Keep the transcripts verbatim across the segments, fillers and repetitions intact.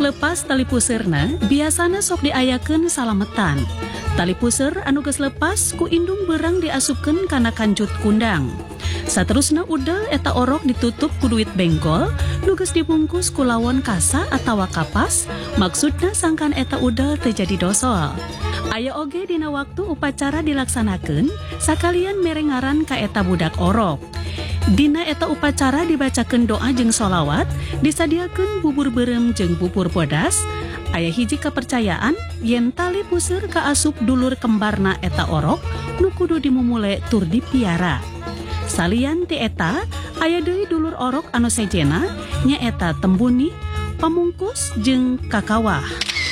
lepas tali puseurna biasana sok diayakeun salametan. Tali puseur anu geus lepas ku indung beurang diasupkeun kana kancut kundang. Saterusna udel eta orok ditutup ku duit benggol nu geus dibungkus ku lawon kasa atawa kapas, maksudna sangkan eta udel teu jadi dosol. Aya oge dina waktu upacara dilaksanakeun sakalian merengaran ka eta budak orok. Dina eta upacara dibacakeun doa jeung sholawat, disadiakeun bubur beureum jeung bubur bodas. Aya hiji kepercayaan yen tali puseur kaasup dulur kembarna eta orok nu kudu dimumule tur dipiara. Salian ti eta aya deui dulur orok anu sejena nyaeta Tembuni, Pamungkus jeung Kakawah.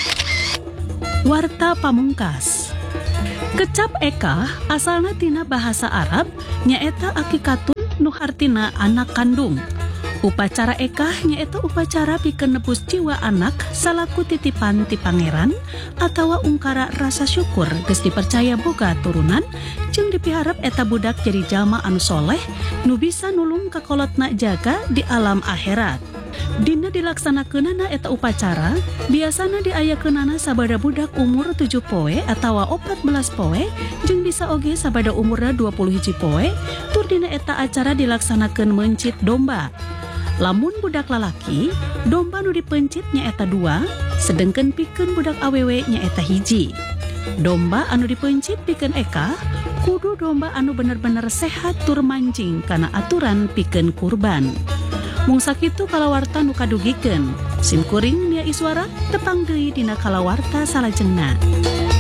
Warta pamungkas. Kecap Eka asalna tina bahasa Arab nyaeta akikatun nu hartina anak kandung. Upacara Eka nyaeta upacara pikeun nebus jiwa anak salaku titipan ti pangeran atawa ungkara rasa syukur geus dipercaya boga turunan jeung dipiharap eta budak jadi jalma anu soleh nu bisa nulung kakolotna jaga di alam akhirat. Dina dilaksanakeunana eta upacara biasana diayakeunana sabada budak umur tujuh poe atawa opat belas poe jeung bisa oge sabada umurna dua puluh hiji poe tur dina eta acara dilaksanakeun mencit domba. Lamun budak lalaki, domba nu dipencit nyaeta dua, sedengkeun pikeun budak awewe nyaeta hiji. Domba anu dipencit pikeun Eka, kudu domba anu bener-bener sehat tur mancing kana aturan pikeun kurban. Mung sakitu kalawarta nu kadugikeun. Sim kuring nia iswara tepang deui dina kalawarta salajengna.